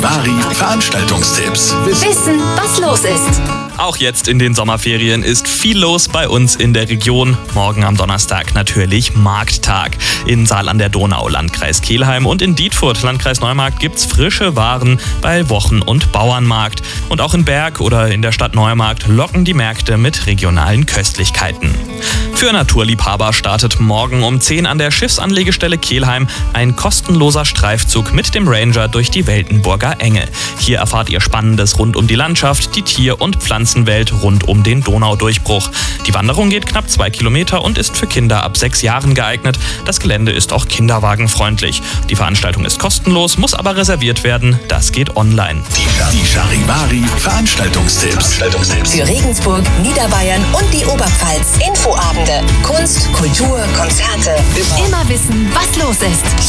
Vari Veranstaltungstipps. Wissen, was los ist. Auch jetzt in den Sommerferien ist viel los bei uns in der Region. Morgen am Donnerstag natürlich Markttag. In Saal an der Donau, Landkreis Kelheim, und in Dietfurt, Landkreis Neumarkt, gibt's frische Waren bei Wochen- und Bauernmarkt. Und auch in Berg oder in der Stadt Neumarkt locken die Märkte mit regionalen Köstlichkeiten. Für Naturliebhaber startet morgen um 10 an der Schiffsanlegestelle Kelheim ein kostenloser Streifzug mit dem Ranger durch die Weltenburger Enge. Hier erfahrt ihr Spannendes rund um die Landschaft, die Tier- und Pflanzenwelt rund um den Donaudurchbruch. Die Wanderung geht knapp 2 Kilometer und ist für Kinder ab 6 Jahren geeignet. Das Gelände ist auch kinderwagenfreundlich. Die Veranstaltung ist kostenlos, muss aber reserviert werden. Das geht online. Die Charivari Veranstaltungstipps. Für Regensburg, Niederbayern und die Oberpfalz. Infoabende, Kunst, Kultur, Konzerte. Immer wissen, was los ist.